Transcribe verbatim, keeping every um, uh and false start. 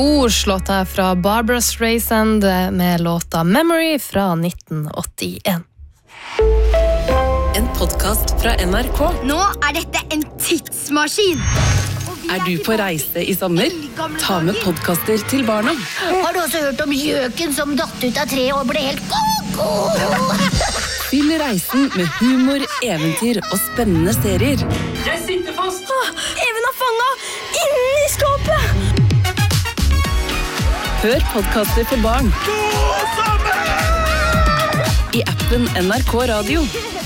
Ordslått her fra Barbra Streisand med låta Memory fra nitten åttien. En podcast fra N R K. Nå er dette en tidsmaskin. Er du på reise i sommer? Ta med podcaster til barna. Har du også hørt om gjøken som datt ut av treet og ble helt koko? Fyll reisen med humor, eventyr og spennende serier. Jeg sitter fast! Even har fanget inni skåpet! Hør podcaster for barn. I appen N R K Radio.